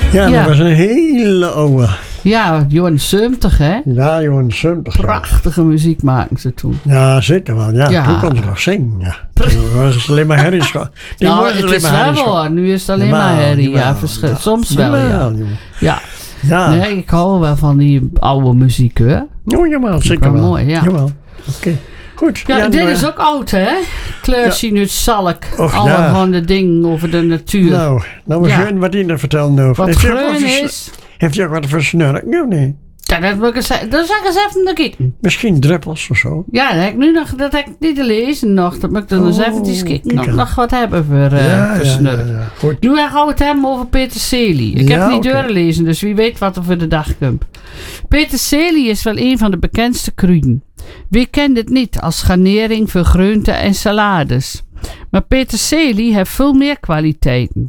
Ja, dat was een hele oude. Ja, jaren 70, hè? Ja, jaren 70. Prachtige muziek maken ze toen. Ja, zeker wel. Ja, toen kon ze nog zingen. Ja. Toen was het alleen maar herrie. Nou, het is wel hoor. Nu is het alleen maar herrie. Ja, soms wel, ja. Ja. Nee, ik hou wel van die oude muziek, hè? Oh, jawel, zeker wel. Mooi, ja. Jawel. Oké. Goed. Ja, dit is ook oud, hè? Kleursien uit Zalk. Allerhande dingen over de natuur. Nou we gaan wat Ina vertellen over. Wat groen is. Heeft je ook wat voor snurken, of niet? Ja, dat wil ik eens zeggen. Dan zal ik eens even naar kijken. Misschien druppels of zo. Ja, dat heb ik nu nog, dat heb ik niet lezen nog. Dat moet ik dan eens eventjes kijken. Nog wat hebben voor snurken. Ja. Goed. Nu gaan we het hebben over peterselie. Ik heb niet doorgelezen, dus wie weet wat er voor de dag komt. Peterselie is wel een van de bekendste kruiden. Wie kent het niet als garnering voor groenten en salades? Maar peterselie heeft veel meer kwaliteiten.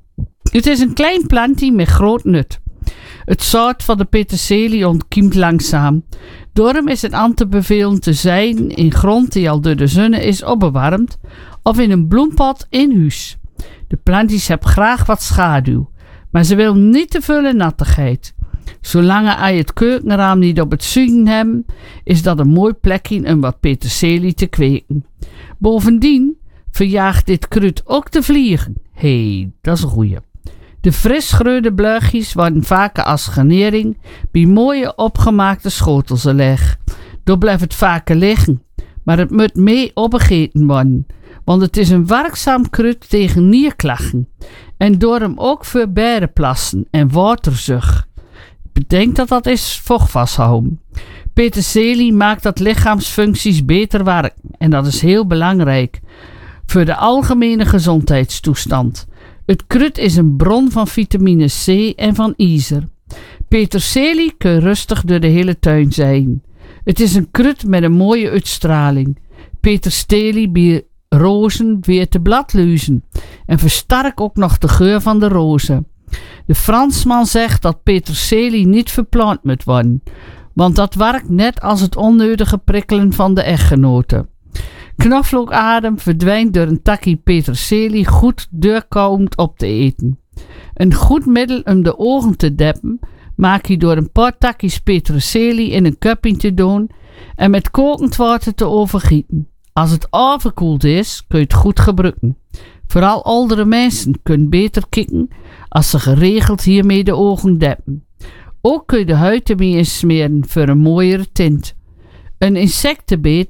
Het is een klein plantje met groot nut. Het zout van de peterselie ontkiemt langzaam. Daarom is het aan te bevelen te zijn in grond die al door de zon is opgewarmd of in een bloempot in huis. De plantjes hebben graag wat schaduw, maar ze willen niet te veel nattigheid. Zolang je het keukenraam niet op het zuigen hebben, is dat een mooi plekje om wat peterselie te kweken. Bovendien verjaagt dit kruid ook de vliegen. Dat is een goeie. De fris gereurde blugjes worden vaker als garnering bij mooie opgemaakte schotels gelegd. Daar blijft het vaker liggen, maar het moet mee opgegeten worden, want het is een werkzaam kruid tegen nierklachten en door hem ook voor berenplassen en waterzucht. Bedenk dat is vocht vasthouden. Peterselie maakt dat lichaamsfuncties beter werken en dat is heel belangrijk voor de algemene gezondheidstoestand. Het kruid is een bron van vitamine C en van ijzer. Peterselie kun rustig door de hele tuin zijn. Het is een kruid met een mooie uitstraling. Peterselie bij rozen weer te bladluizen en versterkt ook nog de geur van de rozen. De Fransman zegt dat peterselie niet verplant moet worden, want dat werkt net als het onnodige prikkelen van de echtgenoten. Knoflookadem verdwijnt door een takje peterselie goed doorkomend op te eten. Een goed middel om de ogen te deppen maak je door een paar takjes peterselie in een cupje te doen en met kokend water te overgieten. Als het overkoeld is, kun je het goed gebruiken. Vooral oudere mensen kunnen beter kikken als ze geregeld hiermee de ogen deppen. Ook kun je de huid ermee insmeren voor een mooiere tint. Een insectenbeet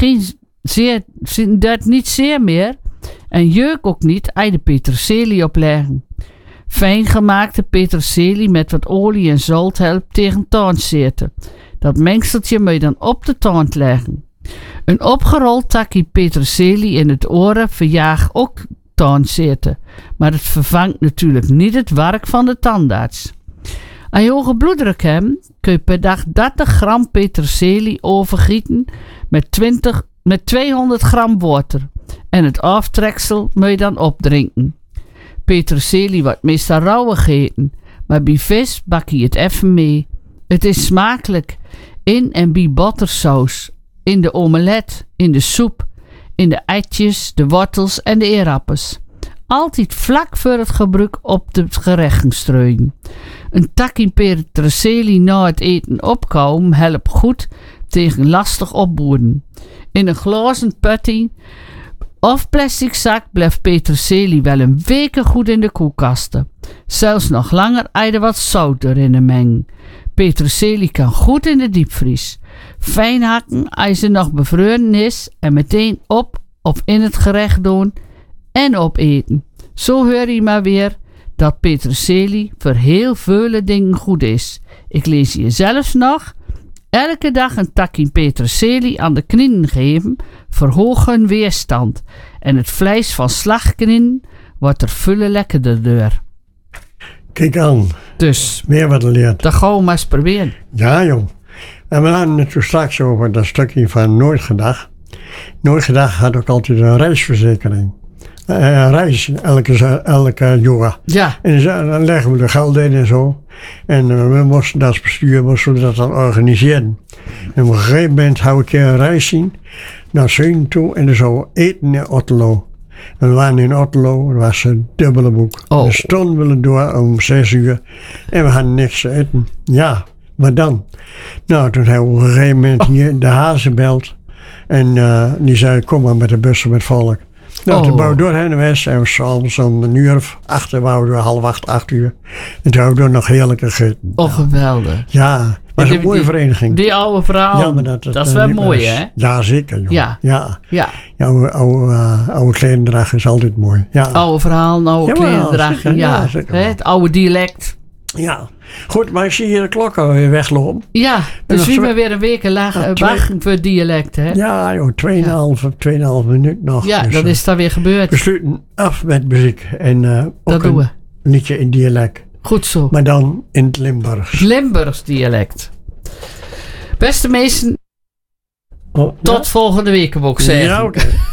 duurt niet zeer meer en jeuk ook niet als je de peterselie opleggen. Fijn gemaakte peterselie met wat olie en zout helpt tegen tandzeerten. Dat mengseltje moet je dan op de tand leggen. Een opgerold takje peterselie in het oren verjaagt ook tandzeerten, maar het vervangt natuurlijk niet het werk van de tandarts. Als je hoge bloeddruk hebt, kun je per dag 30 gram peterselie overgieten met 200 gram water en het aftreksel moet je dan opdrinken. Peterselie wordt meestal rauw gegeten, maar bij vis bak je het even mee. Het is smakelijk in en bij bottersaus, in de omelet, in de soep, in de eitjes, de wortels en de eerappels. Altijd vlak voor het gebruik op de gerechten strooien. Een takje peterselie na het eten opkomen helpt goed tegen lastig opboeren. In een glazen putty of plastic zak blijft peterselie wel een weken goed in de koelkasten. Zelfs nog langer als je er wat zout erin mengt. Peterselie kan goed in de diepvries. Fijn hakken als ze nog bevroren is en meteen op of in het gerecht doen en opeten. Zo hoor je maar weer dat peterselie voor heel vele dingen goed is. Ik lees hier zelfs nog: elke dag een takje peterselie aan de knieën geven verhoogt hun weerstand en het vlees van slagknieën wordt er veel lekkerder door. Kijk aan. Dus meer wat leert. Dat gaan we maar eens proberen. Ja, jong. En we hadden het toen straks over dat stukje van Nooit Gedag. Nooit Gedag had ook altijd een reisverzekering. Reis elke jaar. Ja. En dan leggen we de geld in en zo. En we moesten dat als bestuur dat dan organiseren. En op een gegeven moment hou ik een reis zien naar Zuiden toe en er zou eten in Otterlo. We waren in Otterlo, dat was een dubbele boek. Oh. We stonden we door om 6 uur en we hadden niks te eten. Ja, wat dan? Nou, toen hebben we op een gegeven moment hier de hazen gebeld. En die zei, kom maar met de bussen met volk. Nou, toen wou we door heen en west en we s'avonds om 1:08, wou we 7:30, 8 uur. En toen hebben we nog heerlijk gegeten. Oh, geweldig. Ja, het was een mooie vereniging. Die oude verhaal, ja, maar dat is wel mooi, hè? Ja, zeker, joh. Ja. Oude klederdracht is altijd mooi. Ja. Oude verhaal, oude klederdracht, ja. Het oude dialect. Ja, goed, maar ik zie hier de klok alweer weglopen. Ja, dus zien we weer een week wachten voor het dialect, hè? Ja, joh, 2,5 minuut nog. Ja, dus, dat is dan weer gebeurd. We sluiten af met muziek en ook dat doen we. Een liedje in dialect. Goed zo. Maar dan in het Limburgs. Limburgs dialect. Beste mensen, tot volgende week, wil ik zeggen. Ja, oké.